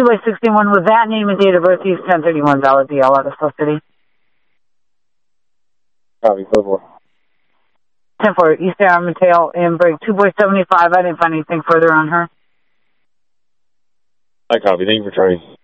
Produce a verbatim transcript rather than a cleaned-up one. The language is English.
two by sixty-one with that name and date of birth, use ten thirty-one valid D L out of Slow City. Copy, go for it. ten four, East Arm and Tail and break two boy seventy-five. I didn't find anything further on her. I copy. Thank you for trying.